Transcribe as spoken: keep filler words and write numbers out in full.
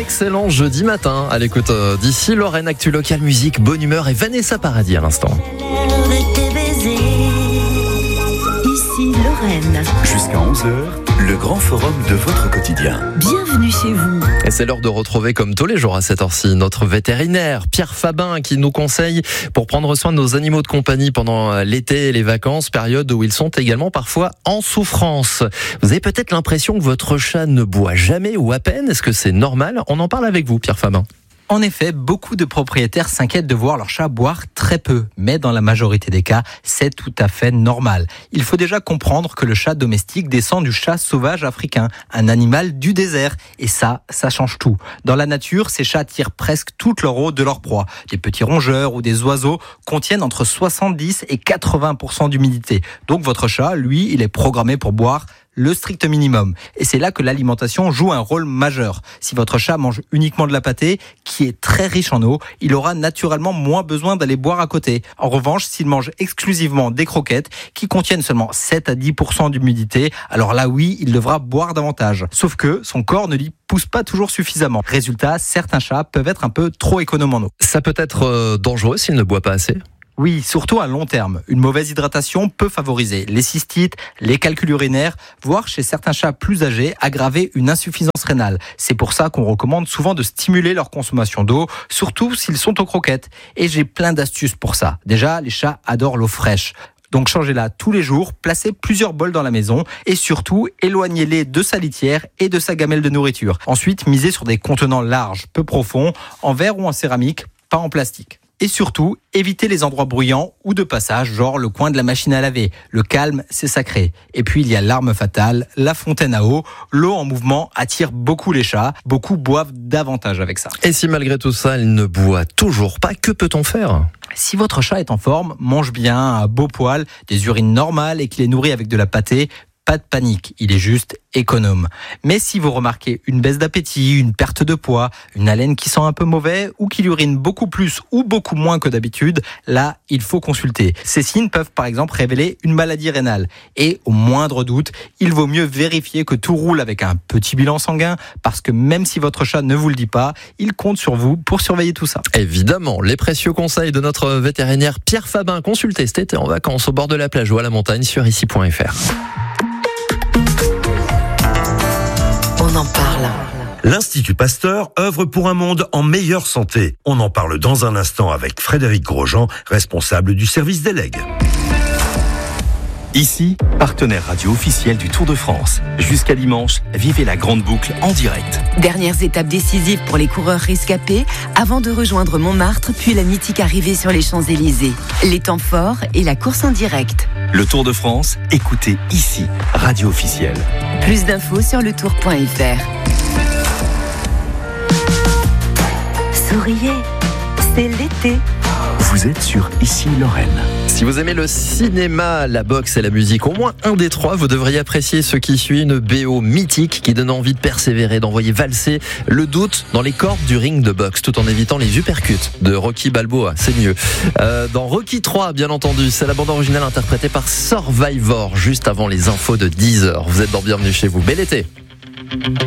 excellent jeudi matin à l'écoute d'ici Lorraine, actu locale, musique, bonne humeur et Vanessa Paradis à l'instant. Ici Lorraine. Jusqu'à onze heures, le grand forum de votre quotidien. Bienvenue chez vous. Et c'est l'heure de retrouver comme tous les jours à cette heure-ci notre vétérinaire Pierre Fabin qui nous conseille pour prendre soin de nos animaux de compagnie pendant l'été et les vacances, période où ils sont également parfois en souffrance. Vous avez peut-être l'impression que votre chat ne boit jamais ou à peine. Est-ce que c'est normal ? On en parle avec vous, Pierre Fabin. En effet, beaucoup de propriétaires s'inquiètent de voir leur chat boire très peu. Mais dans la majorité des cas, c'est tout à fait normal. Il faut déjà comprendre que le chat domestique descend du chat sauvage africain, un animal du désert. Et ça, ça change tout. Dans la nature, ces chats tirent presque toute leur eau de leur proie. Des petits rongeurs ou des oiseaux contiennent entre soixante-dix et quatre-vingts pour cent d'humidité. Donc votre chat, lui, il est programmé pour boire le strict minimum. Et c'est là que l'alimentation joue un rôle majeur. Si votre chat mange uniquement de la pâtée, qui est très riche en eau, il aura naturellement moins besoin d'aller boire à côté. En revanche, s'il mange exclusivement des croquettes, qui contiennent seulement sept à dix pour cent d'humidité, alors là oui, il devra boire davantage. Sauf que son corps ne lui pousse pas toujours suffisamment. Résultat, certains chats peuvent être un peu trop économes en eau. Ça peut être euh, dangereux s'il ne boit pas assez ? Oui, surtout à long terme. Une mauvaise hydratation peut favoriser les cystites, les calculs urinaires, voire chez certains chats plus âgés, aggraver une insuffisance rénale. C'est pour ça qu'on recommande souvent de stimuler leur consommation d'eau, surtout s'ils sont aux croquettes. Et j'ai plein d'astuces pour ça. Déjà, les chats adorent l'eau fraîche. Donc changez-la tous les jours, placez plusieurs bols dans la maison et surtout éloignez-les de sa litière et de sa gamelle de nourriture. Ensuite, misez sur des contenants larges, peu profonds, en verre ou en céramique, pas en plastique. Et surtout, évitez les endroits bruyants ou de passage, genre le coin de la machine à laver. Le calme, c'est sacré. Et puis, il y a l'arme fatale, la fontaine à eau. L'eau en mouvement attire beaucoup les chats. Beaucoup boivent davantage avec ça. Et si malgré tout ça, il ne boit toujours pas, que peut-on faire ? Si votre chat est en forme, mange bien, un beau poil, des urines normales et qu'il est nourri avec de la pâtée, pas de panique, il est juste économe. Mais si vous remarquez une baisse d'appétit, une perte de poids, une haleine qui sent un peu mauvais ou qu'il urine beaucoup plus ou beaucoup moins que d'habitude, là, il faut consulter. Ces signes peuvent par exemple révéler une maladie rénale. Et au moindre doute, il vaut mieux vérifier que tout roule avec un petit bilan sanguin parce que même si votre chat ne vous le dit pas, il compte sur vous pour surveiller tout ça. Évidemment, les précieux conseils de notre vétérinaire Pierre Fabin, consultez cet été en vacances au bord de la plage ou à la montagne sur ici point f r. On en parle. L'Institut Pasteur œuvre pour un monde en meilleure santé. On en parle dans un instant avec Frédéric Grosjean, responsable du service des legs. Ici, partenaire radio officiel du Tour de France. Jusqu'à dimanche, vivez la grande boucle en direct. Dernières étapes décisives pour les coureurs rescapés avant de rejoindre Montmartre puis la mythique arrivée sur les Champs-Élysées. Les temps forts et la course en direct. Le Tour de France, écoutez ici, radio officielle. Plus d'infos sur le tour point f r. Souriez, c'est l'été. Vous êtes sur Ici Lorraine. Si vous aimez le cinéma, la boxe et la musique, au moins un des trois, vous devriez apprécier ce qui suit, une B O mythique qui donne envie de persévérer, d'envoyer valser le doute dans les cordes du ring de boxe, tout en évitant les uppercuts de Rocky Balboa, c'est mieux. Euh, dans Rocky trois, bien entendu, c'est la bande originale interprétée par Survivor, juste avant les infos de dix heures. Vous êtes dans Bienvenue chez vous. Bel été.